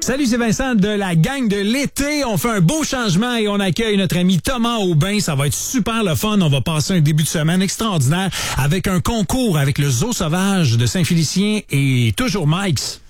Salut, c'est Vincent de la gang de l'été. On fait un beau changement et on accueille notre ami Thomas Aubin. Ça va être super le fun. On va passer un début de semaine extraordinaire avec un concours avec le Zoo Sauvage de Saint-Félicien et toujours Mike's.